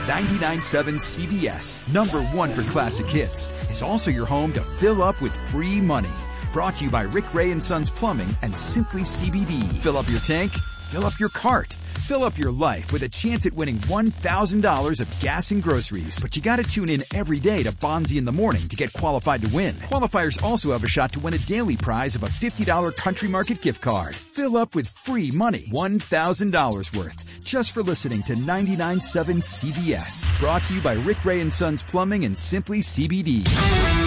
99.7 CBS, #1 for classic hits, is also your home to fill up with free money. Brought to you by Rick Ray and Sons Plumbing and Simply CBD. Fill up your tank, fill up your cart. Fill up your life with a chance at winning $1,000 of gas and groceries. But you gotta tune in every day to Bonzi in the Morning to get qualified to win. Qualifiers also have a shot to win a daily prize of a $50 Country Market gift card. Fill up with free money, $1,000 worth, just for listening to 99.7 CBS. Brought to you by Rick Ray and Sons Plumbing and Simply CBD.